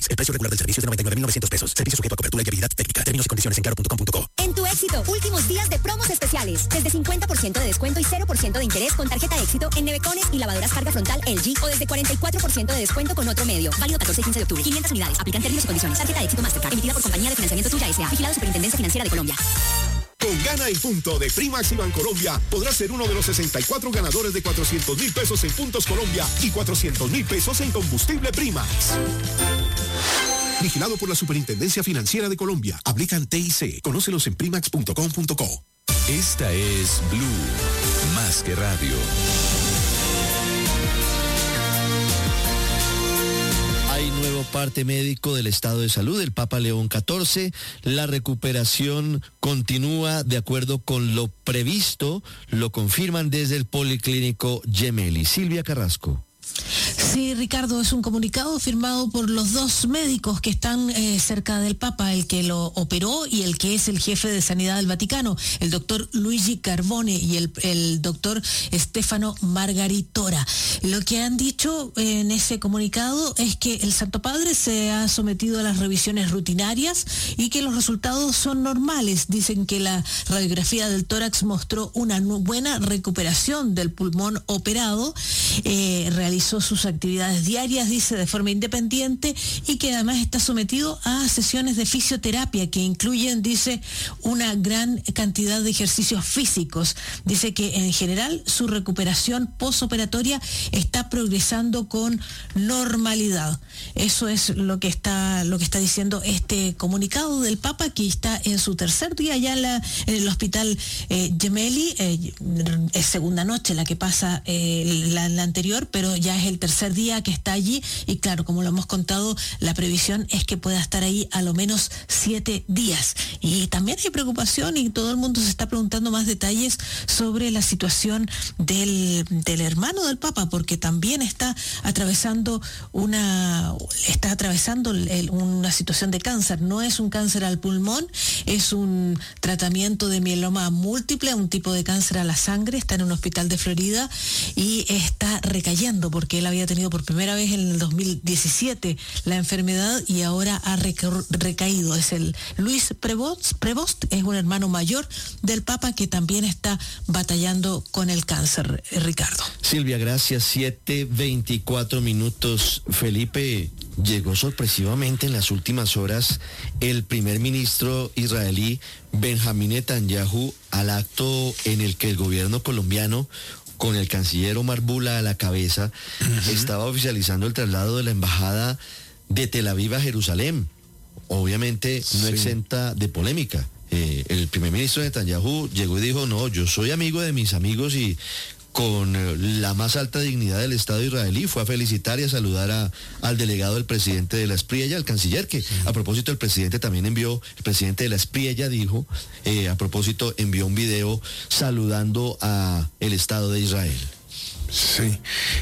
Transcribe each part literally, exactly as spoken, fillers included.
seis. El precio regular del servicio es de noventa y nueve mil novecientos pesos. Servicio sujeto a cobertura y habilidad técnica. Términos y condiciones en claro punto com punto co. En Tu Éxito, últimos días de promos especiales. Desde cincuenta por ciento de descuento y cero por ciento de interés con tarjeta Éxito en nevecones y lavadoras carga frontal L G o desde cuarenta y cuatro por ciento de descuento con otro medio. Válido catorce y quince de octubre. quinientas unidades. Aplican términos y condiciones. Tarjeta Éxito Mastercard. Emitida por Compañía de Financiamiento Tuya S A. Vigilado Superintendencia Financiera de Colombia. Con Gana y Punto de Primax y Bancolombia podrás ser uno de los sesenta y cuatro ganadores de cuatrocientos mil pesos en Puntos Colombia y cuatrocientos mil pesos en combustible Primax. Vigilado por la Superintendencia Financiera de Colombia. Aplican T I C. Conócelos en primax punto com punto co. Esta es Blue, más que radio. Hay nuevo parte médico del estado de salud del Papa León catorce. La recuperación continúa de acuerdo con lo previsto. Lo confirman desde el Policlínico Gemelli. Silvia Carrasco. Sí, Ricardo, es un comunicado firmado por los dos médicos que están eh, cerca del Papa, el que lo operó y el que es el jefe de Sanidad del Vaticano, el doctor Luigi Carbone y el, el doctor Stefano Margaritora. Lo que han dicho en ese comunicado es que el Santo Padre se ha sometido a las revisiones rutinarias y que los resultados son normales. Dicen que la radiografía del tórax mostró una buena recuperación del pulmón operado, eh, realizó sus actividades diarias, dice, de forma independiente y que además está sometido a sesiones de fisioterapia que incluyen, dice, una gran cantidad de ejercicios físicos. Dice que en general su recuperación posoperatoria está progresando con normalidad. Eso es lo que está, lo que está diciendo este comunicado del Papa, que está en su tercer día ya en, la, en el hospital eh, Gemelli. Eh, es segunda noche la que pasa eh, la, la anterior, pero ya es el tercer día que está allí y claro, como lo hemos contado, la previsión es que pueda estar ahí a lo menos siete días. Y también hay preocupación y todo el mundo se está preguntando más detalles sobre la situación del, del hermano del Papa, porque también está atravesando una, está atravesando el, una situación de cáncer. No es un cáncer al pulmón, es un tratamiento de mieloma múltiple, un tipo de cáncer a la sangre. Está en un hospital de Florida y está recayendo porque él había tenido por primera vez en el dos mil diecisiete la enfermedad y ahora ha reca- recaído. Es el Luis Prevost, Prevost, es un hermano mayor del Papa que también está batallando con el cáncer, Ricardo. Silvia, gracias. siete veinticuatro minutos. Felipe, llegó sorpresivamente en las últimas horas el primer ministro israelí Benjamín Netanyahu al acto en el que el gobierno colombiano, con el canciller Omar Bula a la cabeza, uh-huh. estaba oficializando el traslado de la embajada de Tel Aviv a Jerusalén. Obviamente no sí. exenta de polémica. Eh, el primer ministro Netanyahu llegó y dijo, no, yo soy amigo de mis amigos y con la más alta dignidad del Estado israelí fue a felicitar y a saludar a, al delegado del presidente de la Espriella, al canciller, que sí. a propósito el presidente también envió, el presidente de la Espriella dijo, eh, a propósito envió un video saludando a el Estado de Israel. Sí,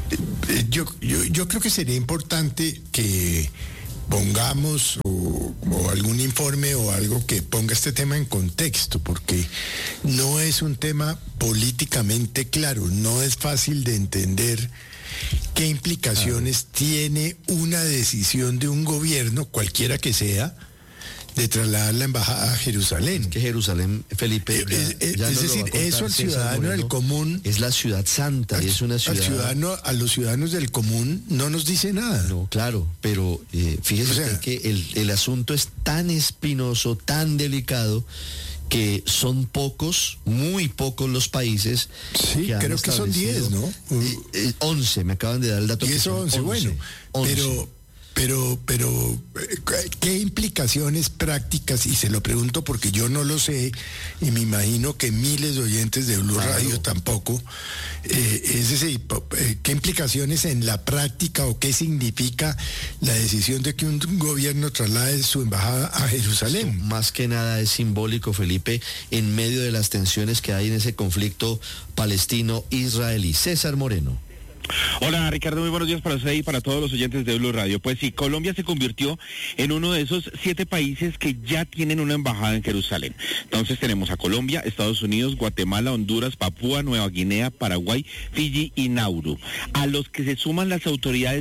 yo, yo, yo creo que sería importante que pongamos o, o algún informe o algo que ponga este tema en contexto, porque no es un tema políticamente claro, no es fácil de entender qué implicaciones claro. tiene una decisión de un gobierno, cualquiera que sea, de trasladar la embajada a Jerusalén. Es que Jerusalén, Felipe, ya, es, es, ya es no decir, eso al ciudadano del común, es la ciudad santa, y es una ciudad. Al ciudadano, a los ciudadanos del común no nos dice nada. No, claro, pero eh, fíjese o sea, usted que el, el asunto es tan espinoso, tan delicado, que son pocos, muy pocos los países. Sí, que creo que son diez, ¿no? Eh, eh, once, me acaban de dar el dato. Y eso once, bueno, once. pero... Pero, pero, ¿qué implicaciones prácticas? Y se lo pregunto porque yo no lo sé, y me imagino que miles de oyentes de Blue claro. Radio tampoco. Eh, es decir, ¿qué implicaciones en la práctica o qué significa la decisión de que un gobierno traslade su embajada a Jerusalén? Esto, más que nada es simbólico, Felipe, en medio de las tensiones que hay en ese conflicto palestino-israelí. César Moreno. Hola Ricardo, muy buenos días para usted y para todos los oyentes de Blue Radio. Pues sí, Colombia se convirtió en uno de esos siete países que ya tienen una embajada en Jerusalén. Entonces tenemos a Colombia, Estados Unidos, Guatemala, Honduras, Papúa Nueva Guinea, Paraguay, Fiji y Nauru, a los que se suman las autoridades de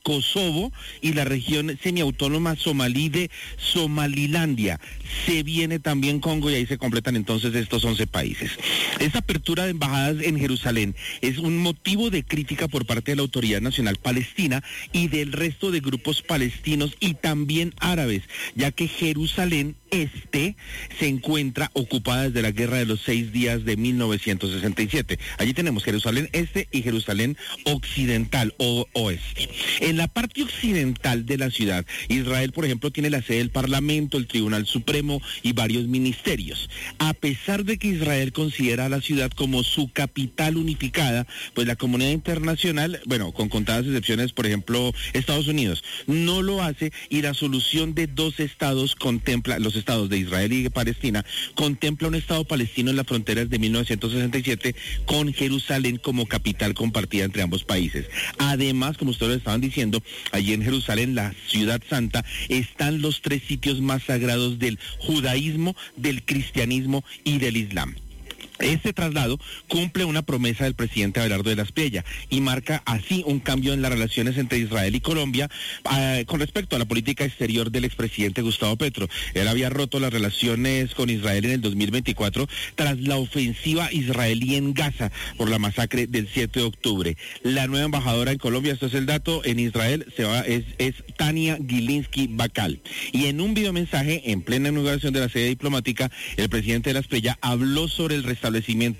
Kosovo y la región semiautónoma somalí de Somalilandia. Se viene también Congo y ahí se completan entonces estos once países. Esta apertura de embajadas en Jerusalén es un motivo de crítica por parte de la Autoridad Nacional Palestina y del resto de grupos palestinos y también árabes, ya que Jerusalén Este se encuentra ocupada desde la Guerra de los Seis Días de mil novecientos sesenta y siete. Allí tenemos Jerusalén Este y Jerusalén Occidental o Oeste. En la parte occidental de la ciudad, Israel, por ejemplo, tiene la sede del Parlamento, el Tribunal Supremo y varios ministerios. A pesar de que Israel considera a la ciudad como su capital unificada, pues la comunidad internacional, bueno, con contadas excepciones, por ejemplo, Estados Unidos, no lo hace y la solución de dos estados contempla, los estados de Israel y de Palestina, contempla un estado palestino en las fronteras de mil novecientos sesenta y siete con Jerusalén como capital compartida entre ambos países. Además, como ustedes lo estaban diciendo, allí en Jerusalén, la ciudad santa, están los tres sitios más sagrados del judaísmo, del cristianismo y del islam. Este traslado cumple una promesa del presidente Abelardo de la Espriella y marca así un cambio en las relaciones entre Israel y Colombia eh, con respecto a la política exterior del expresidente Gustavo Petro. Él había roto las relaciones con Israel en el dos mil veinticuatro tras la ofensiva israelí en Gaza por la masacre del siete de octubre. La nueva embajadora en Colombia, esto es el dato, en Israel se va, es, es Tania Gilinski Bakal. Y en un videomensaje en plena inauguración de la sede diplomática, el presidente de la Espriella habló sobre el restablecimiento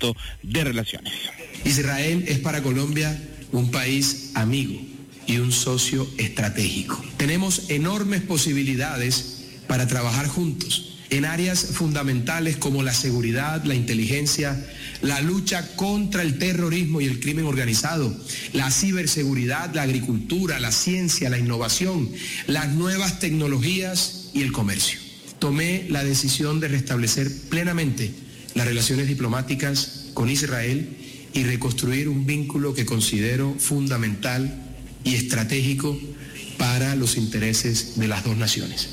de relaciones. Israel es para Colombia un país amigo y un socio estratégico. Tenemos enormes posibilidades para trabajar juntos en áreas fundamentales como la seguridad, la inteligencia, la lucha contra el terrorismo y el crimen organizado, la ciberseguridad, la agricultura, la ciencia, la innovación, las nuevas tecnologías y el comercio. Tomé la decisión de restablecer plenamente las relaciones diplomáticas con Israel y reconstruir un vínculo que considero fundamental y estratégico para los intereses de las dos naciones.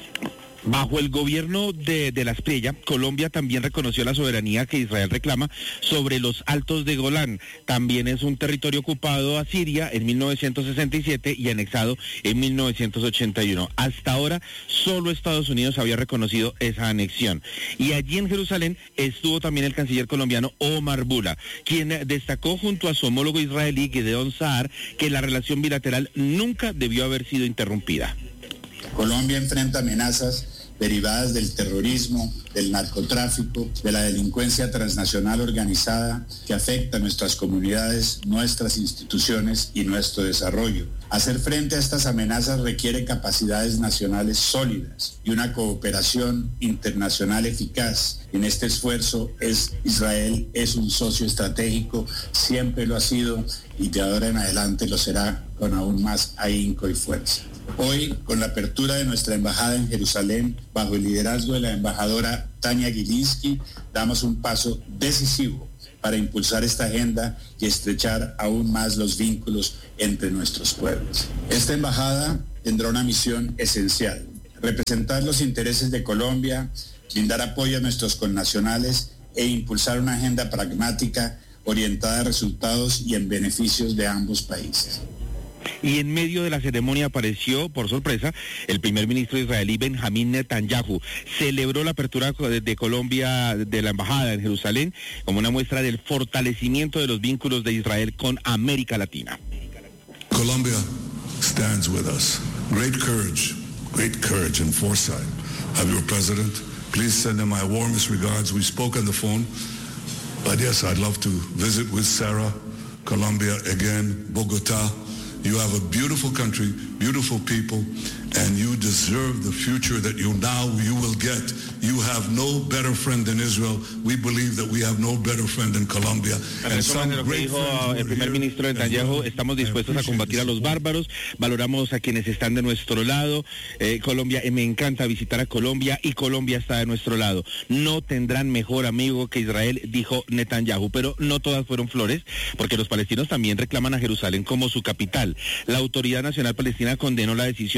Bajo el gobierno de, de la Espriella, Colombia también reconoció la soberanía que Israel reclama sobre los Altos de Golán. También es un territorio ocupado a Siria en mil novecientos sesenta y siete y anexado en mil novecientos ochenta y uno. Hasta ahora, solo Estados Unidos había reconocido esa anexión. Y allí en Jerusalén estuvo también el canciller colombiano Omar Bula, quien destacó junto a su homólogo israelí Gideon Saar que la relación bilateral nunca debió haber sido interrumpida. Colombia enfrenta amenazas derivadas del terrorismo, del narcotráfico, de la delincuencia transnacional organizada que afecta a nuestras comunidades, nuestras instituciones y nuestro desarrollo. Hacer frente a estas amenazas requiere capacidades nacionales sólidas y una cooperación internacional eficaz. En este esfuerzo es Israel es un socio estratégico, siempre lo ha sido y de ahora en adelante lo será con aún más ahínco y fuerza. Hoy, con la apertura de nuestra embajada en Jerusalén, bajo el liderazgo de la embajadora Tania Gilinski, damos un paso decisivo para impulsar esta agenda y estrechar aún más los vínculos entre nuestros pueblos. Esta embajada tendrá una misión esencial: representar los intereses de Colombia, brindar apoyo a nuestros connacionales e impulsar una agenda pragmática orientada a resultados y en beneficios de ambos países. Y en medio de la ceremonia apareció, por sorpresa, el primer ministro israelí Benjamín Netanyahu. Celebró la apertura de Colombia de la embajada en Jerusalén como una muestra del fortalecimiento de los vínculos de Israel con América Latina. Colombia stands with us. Great courage, great courage and foresight of your president. Please send him my warmest regards. We spoke on the phone, but yes, I'd love to visit with Sarah, Colombia again, Bogotá. You have a beautiful country, beautiful people, and you deserve the future that you now you will get. You have no better friend than Israel. We believe that we have no better friend in Colombia. En resumen de lo que dijo el primer ministro Netanyahu, estamos dispuestos a combatir a los bárbaros, valoramos a quienes están de nuestro lado. Eh, Colombia, eh, me encanta visitar a Colombia y Colombia está de nuestro lado. No tendrán mejor amigo que Israel, dijo Netanyahu, pero no todas fueron flores, porque los palestinos también reclaman a Jerusalén como su capital. La Autoridad Nacional Palestina condenó la decisión del gobierno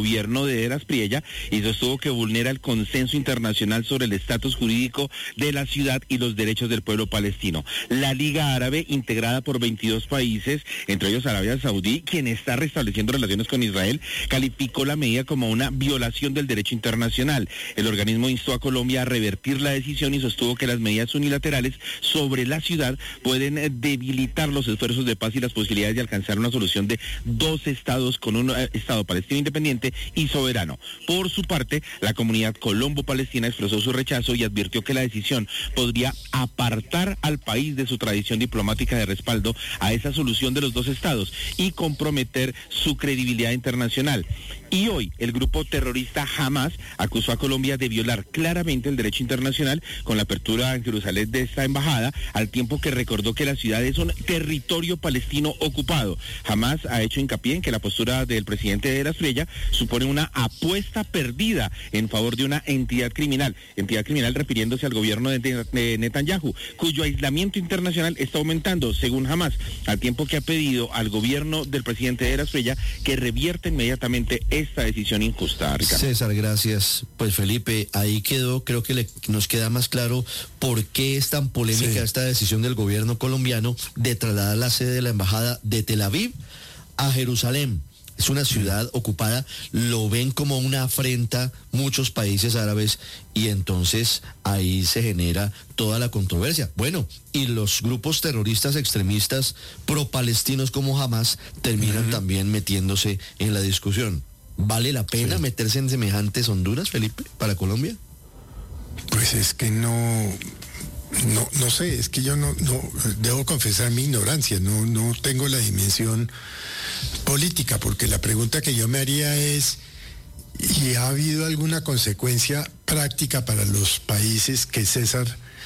gobierno de Eras Priella y sostuvo que vulnera el consenso internacional sobre el estatus jurídico de la ciudad y los derechos del pueblo palestino. La Liga Árabe, integrada por veintidós países, entre ellos Arabia Saudí, quien está restableciendo relaciones con Israel, calificó la medida como una violación del derecho internacional. El organismo instó a Colombia a revertir la decisión y sostuvo que las medidas unilaterales sobre la ciudad pueden debilitar los esfuerzos de paz y las posibilidades de alcanzar una solución de dos estados con un eh, estado palestino independiente y soberano. Por su parte, la comunidad colombo-palestina expresó su rechazo y advirtió que la decisión podría apartar al país de su tradición diplomática de respaldo a esa solución de los dos estados y comprometer su credibilidad internacional. Y hoy el grupo terrorista Hamas acusó a Colombia de violar claramente el derecho internacional con la apertura en Jerusalén de esta embajada, al tiempo que recordó que la ciudad es un territorio palestino ocupado. Hamas ha hecho hincapié en que la postura del presidente de Eras Priella supone una apuesta perdida en favor de una entidad criminal, entidad criminal refiriéndose al gobierno de Netanyahu, cuyo aislamiento internacional está aumentando, según Hamas, al tiempo que ha pedido al gobierno del presidente de Eras Priella que revierta inmediatamente esta decisión injusta, Ricardo. César, gracias. Pues Felipe, ahí quedó, creo que le, nos queda más claro por qué es tan polémica sí. esta decisión del gobierno colombiano de trasladar la sede de la embajada de Tel Aviv a Jerusalén. Es una ciudad ocupada, lo ven como una afrenta muchos países árabes y entonces ahí se genera toda la controversia. Bueno, y los grupos terroristas extremistas pro-palestinos como Hamas terminan uh-huh. también metiéndose en la discusión. ¿Vale la pena sí. meterse en semejantes Honduras, Felipe, para Colombia? Pues es que no... No, no sé, es que yo no, no, debo confesar mi ignorancia, no, no tengo la dimensión política, porque la pregunta que yo me haría es, ¿y ha habido alguna consecuencia práctica para los países que César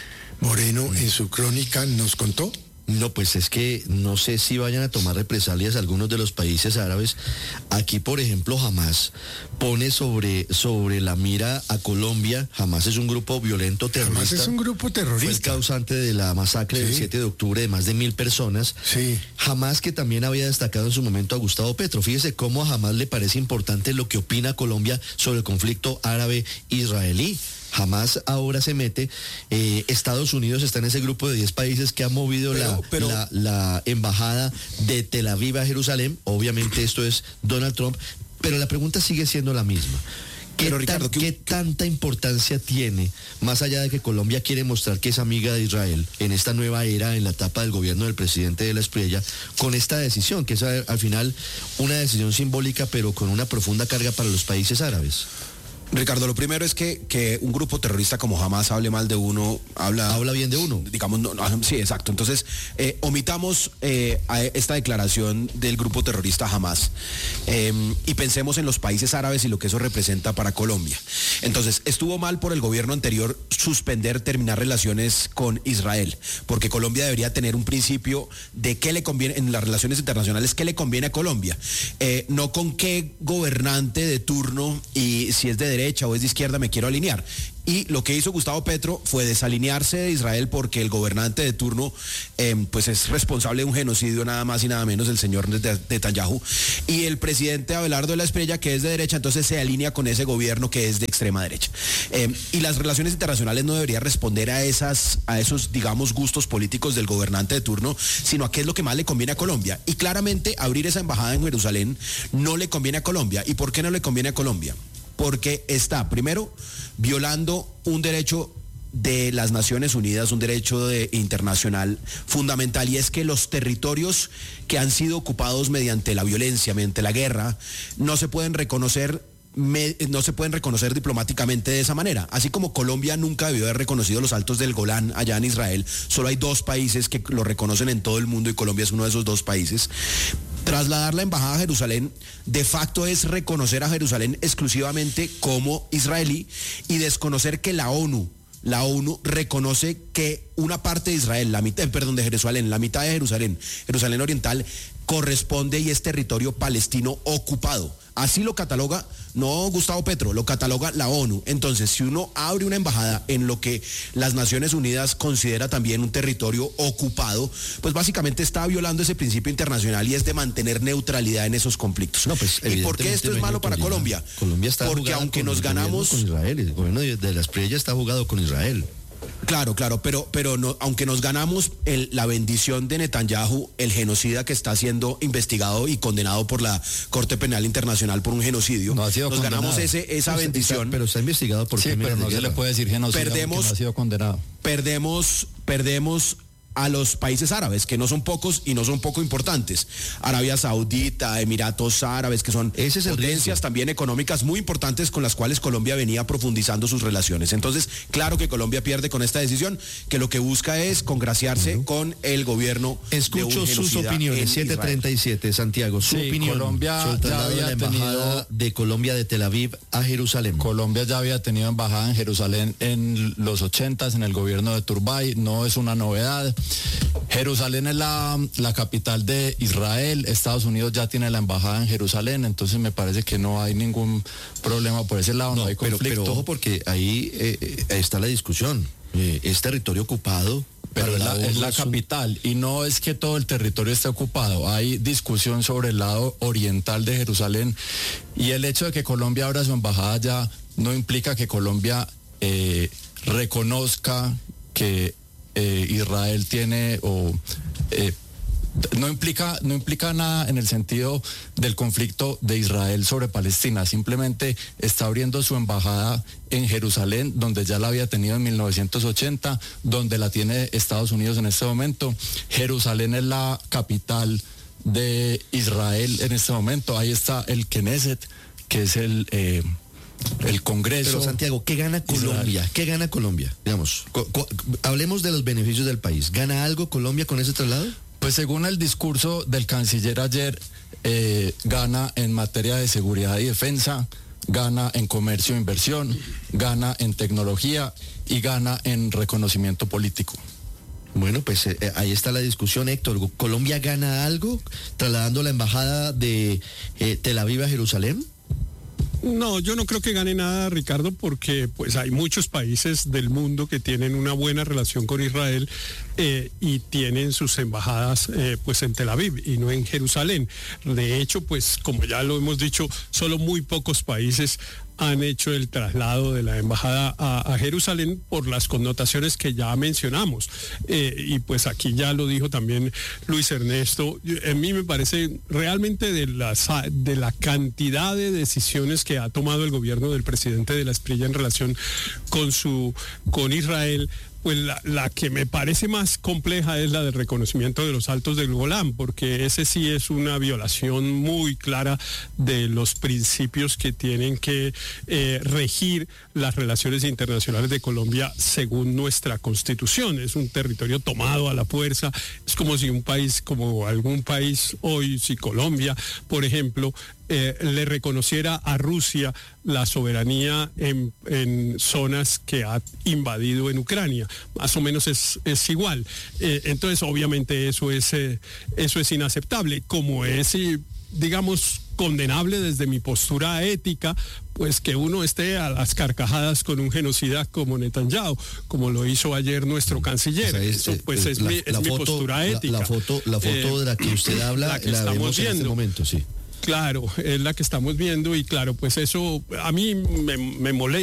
Moreno en su crónica nos contó? No, pues es que no sé si vayan a tomar represalias algunos de los países árabes. Aquí, por ejemplo, Hamas pone sobre, sobre la mira a Colombia. Hamas es un grupo violento terrorista. Hamas es un grupo terrorista. Fue el causante de la masacre sí. del siete de octubre de más de mil personas. Sí. Hamas, que también había destacado en su momento a Gustavo Petro. Fíjese cómo a Hamas le parece importante lo que opina Colombia sobre el conflicto árabe-israelí. Hamas ahora se mete, eh, Estados Unidos está en ese grupo de diez países que ha movido pero, la, pero... La, la embajada de Tel Aviv a Jerusalén. Obviamente esto es Donald Trump, pero la pregunta sigue siendo la misma. ¿Qué, pero, Ricardo, tan, ¿qué, ¿qué tanta importancia tiene, más allá de que Colombia quiere mostrar que es amiga de Israel en esta nueva era, en la etapa del gobierno del presidente de la Espriella, con esta decisión, que es al final una decisión simbólica, pero con una profunda carga para los países árabes? Ricardo, lo primero es que, que un grupo terrorista como Hamas hable mal de uno, habla... Habla bien de uno. Digamos, no, no, sí, exacto. Entonces, eh, omitamos eh, a esta declaración del grupo terrorista Hamas eh, y pensemos en los países árabes y lo que eso representa para Colombia. Entonces, estuvo mal por el gobierno anterior suspender, terminar relaciones con Israel, porque Colombia debería tener un principio de qué le conviene, en las relaciones internacionales, qué le conviene a Colombia. Eh, no con qué gobernante de turno y si es de derecha o es de izquierda me quiero alinear. Y lo que hizo Gustavo Petro fue desalinearse de Israel porque el gobernante de turno eh, pues es responsable de un genocidio nada más y nada menos, el señor Netanyahu. Y el presidente Abelardo de la Espriella, que es de derecha, entonces se alinea con ese gobierno que es de extrema derecha. Eh, y las relaciones internacionales no deberían responder a, esas, a esos, digamos, gustos políticos del gobernante de turno, sino a qué es lo que más le conviene a Colombia. Y claramente abrir esa embajada en Jerusalén no le conviene a Colombia. ¿Y por qué no le conviene a Colombia? Porque está, primero, violando un derecho de las Naciones Unidas, un derecho de, internacional fundamental, y es que los territorios que han sido ocupados mediante la violencia, mediante la guerra, no se pueden reconocer Me, no se pueden reconocer diplomáticamente de esa manera. Así como Colombia nunca debió haber reconocido los Altos del Golán allá en Israel, solo hay dos países que lo reconocen en todo el mundo y Colombia es uno de esos dos países. Trasladar la embajada a Jerusalén de facto es reconocer a Jerusalén exclusivamente como israelí y desconocer que la ONU La ONU reconoce que una parte de Israel, la mitad, perdón, de Jerusalén, la mitad de Jerusalén, Jerusalén Oriental, corresponde y es territorio palestino ocupado. Así lo cataloga no Gustavo Petro, lo cataloga la ONU. Entonces, si uno abre una embajada en lo que las Naciones Unidas considera también un territorio ocupado, pues básicamente está violando ese principio internacional y es de mantener neutralidad en esos conflictos. No, pues, ¿y por qué esto es malo para Colombia? Colombia está porque aunque nos ganamos con Israel, el gobierno de, de las Priella está jugado con Israel. Claro, claro, pero, pero no, aunque nos ganamos el, la bendición de Netanyahu, el genocida que está siendo investigado y condenado por la Corte Penal Internacional por un genocidio, no ha sido nos condenado. ganamos ese, esa Pues bendición. está, pero está investigado por sí, pero no se le puede decir genocida perdemos, porque no ha sido condenado. Perdemos, perdemos a los países árabes, que no son pocos y no son poco importantes. Arabia Saudita, Emiratos Árabes, que son Ese es el potencias riesgo. también económicas muy importantes con las cuales Colombia venía profundizando sus relaciones. Entonces, claro que Colombia pierde con esta decisión, que lo que busca es congraciarse uh-huh. con el gobierno. Escucho sus opiniones. siete treinta y siete, Santiago, su sí, opinión. Colombia sobre el traslado ya había de la embajada tenido, de Colombia de Tel Aviv a Jerusalén. Colombia ya había tenido embajada en Jerusalén en los ochentas, en el gobierno de Turbay, no es una novedad. Jerusalén es la, la capital de Israel, Estados Unidos ya tiene la embajada en Jerusalén, entonces me parece que no hay ningún problema por ese lado, no, no hay conflicto. Pero, pero ojo porque ahí eh, está la discusión, eh, es territorio ocupado. Pero es la, es la capital y no es que todo el territorio esté ocupado, hay discusión sobre el lado oriental de Jerusalén y el hecho de que Colombia abra su embajada ya no implica que Colombia eh, reconozca que Eh, Israel tiene o eh, no implica no implica nada en el sentido del conflicto de Israel sobre Palestina, simplemente está abriendo su embajada en Jerusalén, donde ya la había tenido en mil novecientos ochenta, donde la tiene Estados Unidos en este momento. Jerusalén es la capital de Israel en este momento, ahí está el Knesset, que es el eh, el Congreso. Pero Santiago, ¿qué gana Colombia? Israel. ¿Qué gana Colombia? Digamos, cu- cu- hablemos de los beneficios del país. ¿Gana algo Colombia con ese traslado? Pues según el discurso del canciller ayer, eh, gana en materia de seguridad y defensa, gana en comercio e inversión, gana en tecnología y gana en reconocimiento político. Bueno, pues eh, ahí está la discusión, Héctor. ¿Colombia gana algo trasladando la embajada de eh, Tel Aviv a Jerusalén? No, yo no creo que gane nada, Ricardo, porque pues hay muchos países del mundo que tienen una buena relación con Israel eh, y tienen sus embajadas eh, pues en Tel Aviv y no en Jerusalén. De hecho, pues como ya lo hemos dicho, solo muy pocos países han hecho el traslado de la embajada a, a Jerusalén por las connotaciones que ya mencionamos. Eh, y pues aquí ya lo dijo también Luis Ernesto. A mí me parece realmente de, las, de la cantidad de decisiones que ha tomado el gobierno del presidente de la Espriella en relación con, su, con Israel, pues la, la que me parece más compleja es la del reconocimiento de los Altos del Golán, porque ese sí es una violación muy clara de los principios que tienen que eh, regir las relaciones internacionales de Colombia según nuestra Constitución. Es un territorio tomado a la fuerza, es como si un país, como algún país hoy, si Colombia, por ejemplo, Eh, le reconociera a Rusia la soberanía en, en zonas que ha invadido en Ucrania. Más o menos es, es igual. Eh, entonces, obviamente, eso es, eh, eso es inaceptable, como es, eh, digamos, condenable desde mi postura ética, pues que uno esté a las carcajadas con un genocida como Netanyahu, como lo hizo ayer nuestro canciller. O sea, es, Eso pues es, la, mi, es la mi foto, postura ética. La, la foto, la foto eh, de la que usted habla, la, que la estamos vemos viendo. en este momento, sí. Claro, es la que estamos viendo y claro, pues eso a mí me, me molesta.